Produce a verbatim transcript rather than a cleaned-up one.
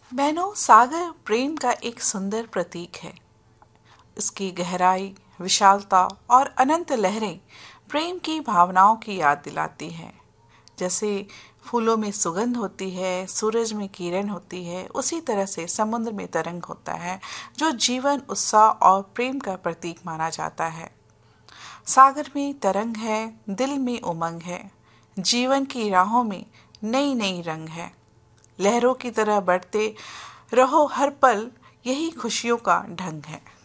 बहनों, सागर प्रेम का एक सुंदर प्रतीक है। इसकी गहराई, विशालता और अनंत लहरें प्रेम की भावनाओं की याद दिलाती है। जैसे फूलों में सुगंध होती है, सूरज में किरण होती है, उसी तरह से समुद्र में तरंग होता है, जो जीवन, उत्साह और प्रेम का प्रतीक माना जाता है। सागर में तरंग है, दिल में उमंग है, जीवन की राहों में नई नई रंग है। लहरों की तरह बढ़ते रहो हर पल, यही खुशियों का ढंग है।